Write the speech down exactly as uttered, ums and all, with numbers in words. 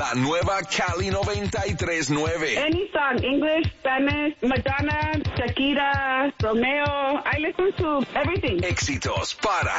La nueva Cali noventa y tres punto nueve. Any song, English, Spanish, Madonna, Shakira, Romeo. I listen to everything. Éxitos para